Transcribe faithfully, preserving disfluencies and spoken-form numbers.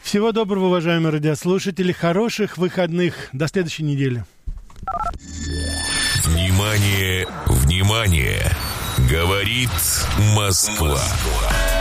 Всего доброго, уважаемые радиослушатели. Хороших выходных. До следующей недели. Внимание, внимание! Говорит Москва.